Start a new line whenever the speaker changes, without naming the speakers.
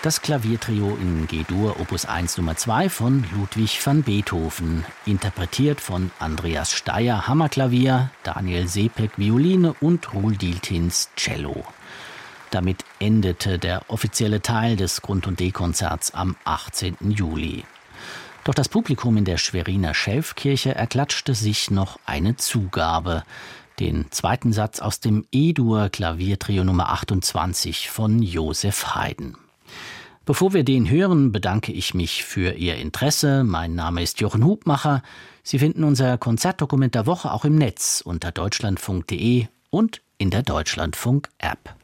Das Klaviertrio in G-Dur Opus 1 Nummer 2 von Ludwig van Beethoven, interpretiert von Andreas Steyer Hammerklavier, Daniel Sepek Violine und Roel Dieltins Cello. Damit endete der offizielle Teil des Grund- und D-Konzerts am 18. Juli. Doch das Publikum in der Schweriner Schelfkirche erklatschte sich noch eine Zugabe. Den zweiten Satz aus dem E-Dur Klaviertrio Nummer 28 von Joseph Haydn. Bevor wir den hören, bedanke ich mich für Ihr Interesse. Mein Name ist Jochen Hubmacher. Sie finden unser Konzertdokument der Woche auch im Netz unter deutschlandfunk.de und in der Deutschlandfunk-App.